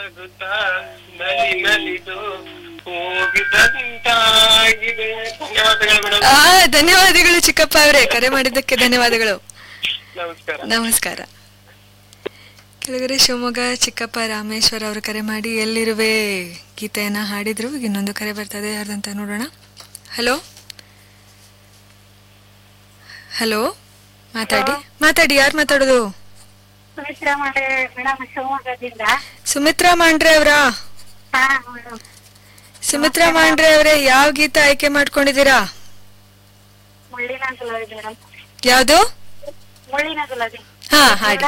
ನಗುತ್ತಾ ನಲಿ ನಲಿದು ಹೋಗಿದಂತಾಗಿದೆ. ಧನ್ಯವಾದಗಳು ಮೇಡಮ್. ಧನ್ಯವಾದಗಳು ಚಿಕ್ಕಪ್ಪ ಅವರೇ, ಕರೆ ಮಾಡಿದ್ದಕ್ಕೆ ಧನ್ಯವಾದಗಳು. ನಮಸ್ಕಾರ. ನಮಸ್ಕಾರ. ಕೆಳಗರೆ ಶಿವಮೊಗ್ಗ ಚಿಕ್ಕಪ್ಪ ರಾಮೇಶ್ವರ್ ಅವರು ಕರೆ ಮಾಡಿ ಎಲ್ಲಿರುವೆ ಗೀತೆಯನ್ನ ಹಾಡಿದ್ರು. ಇನ್ನೊಂದು ಕರೆ ಬರ್ತದೆ, ಯಾರ್ದಂತ ನೋಡೋಣ. ಹಲೋ ಹಲೋ, ಮಾತಾಡಿ ಯಾರು ಮಾತಾಡೋದು? ಸುಮಿತ್ರಾ ಮಾಂಡ್ರೆ ಅವರಾ? ಸುಮಿತ್ರಾ ಮಾಂಡ್ರೆ ಅವರೇ, ಯಾವ ಗೀತೆ ಆಯ್ಕೆ ಮಾಡ್ಕೊಂಡಿದ್ದೀರಾ? ಯಾವುದು? ಹಾ, ಹಾಡಿ.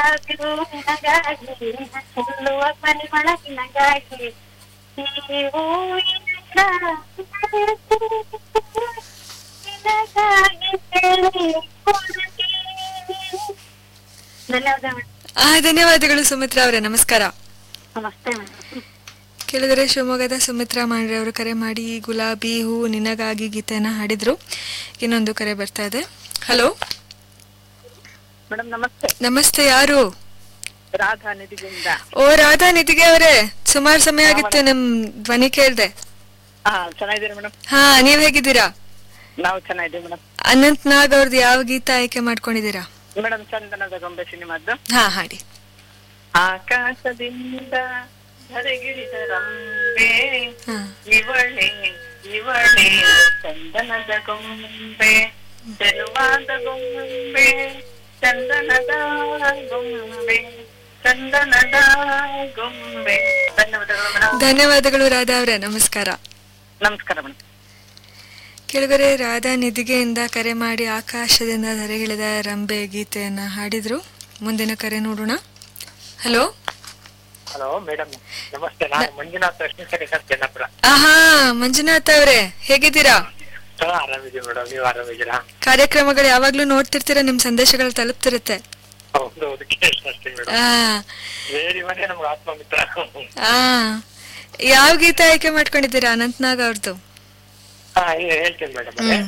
ಧನ್ಯವಾದಗಳು ಸುಮಿತ್ರಾ ಅವರೇ, ನಮಸ್ಕಾರ. ನಮಸ್ತೆ. ಕೇಳಿದರೆ ಶಿವಮೊಗ್ಗದ ಸುಮಿತ್ರಾ ಮಾಂಡ್ರೆ ಅವರು ಕರೆ ಮಾಡಿ ಗುಲಾಬಿ ಹೂ ನಿನಗಾಗಿ ಗೀತೆಯನ್ನ ಹಾಡಿದ್ರು. ಇನ್ನೊಂದು ಕರೆ ಬರ್ತಾ ಇದೆ. ಹಲೋ ಮೇಡಮ್ ನಮಸ್ತೆ. ನಮಸ್ತೆ, ಯಾರು? ರಾಧಾ ನಿಧಿಗೆಯಿಂದ. ಓ ರಾಧಾ ನಿಧಿಗೆ ಅವರೇ, ಸುಮಾರು ಸಮಯ ಆಗಿತ್ತು ನಿಮ್ ಧ್ವನಿ ಕೇಳ್ದೆ. ಚೆನ್ನಾಗಿದ್ದೀರಾ ಮೇಡಮ್? ಹಾ, ನೀವ್ ಹೇಗಿದ್ದೀರಾ? ನಾವು ಚೆನ್ನಾಗಿದ್ದೀವಿ ಮೇಡಮ್. ಅನಂತ್ ನಾಗ್ ಅವ್ರದ್ದು ಯಾವ ಗೀತೆ ಆಯ್ಕೆ ಮಾಡ್ಕೊಂಡಿದ್ದೀರಾ? ಮೇಡಮ್ ಚಂದನದ ಗೊಂಬೆ ಸಿನಿಮಾದ್ದು. ಹಾ, ಹಾಡಿ. ಆಕಾಶದಿಂದ ಧರೆಗಿಳಿದ ರಂಬೆ ಇವಳೆ ಇವಳೆ ಚಂದನದ ಗೊಂಬೆ ಚೆಲುವಾದ ಗೊಂಬೆ ಚಂದನದ ಗೊಂಬೆ ಚಂದನದ ಗೊಂಬೆ. ಧನ್ಯವಾದಗಳು ಮೇಡಮ್. ಧನ್ಯವಾದಗಳು ರಾಧಾ ಅವರೇ, ನಮಸ್ಕಾರ. ನಮಸ್ಕಾರ ಮೇಡಮ್. ಕೆಳಗರೆ ರಾಧಾ ನಿಧಿಗೆಯಿಂದ ಕರೆ ಮಾಡಿ ಆಕಾಶದಿಂದ ಧರೆಗಿಳಿದ ರಂಬೆ ಗೀತೆಯನ್ನ ಹಾಡಿದ್ರು. ಮುಂದಿನ ಕರೆ ನೋಡೋಣ. ಹಲೋ ಹಲೋ ಮೇಡಮ್ ನಮಸ್ತೆ. ನಾನು ಮಂಜುನಾಥ್ ಜನಪುರ. ಆಹಾ, ಮಂಜುನಾಥ್ ಅವರೇ ಹೇಗಿದ್ದೀರಾ? ಆರಾಮಿದ್ದೀವಿ ಮೇಡಮ್, ನೀವು ಆರಾಮಿದ್ದೀರಾ? ಕಾರ್ಯಕ್ರಮಗಳು ಯಾವಾಗ್ಲೂ ನೋಡ್ತಿರ್ತೀರಾ, ನಿಮ್ ಸಂದೇಶಗಳು ತಲುಪ್ತಿರುತ್ತೆ. ಹೌದು, ನಮ್ಗೆ ಆತ್ಮಮಿತ್ರ. ಯಾವ ಗೀತೆ ಆಯ್ಕೆ ಮಾಡ್ಕೊಂಡಿದ್ದೀರಾ ಅನಂತ್ ನಾಗ್ ಅವ್ರದ್ದು? ಹೇಳ್ತೀನಿ ಮೇಡಮ್.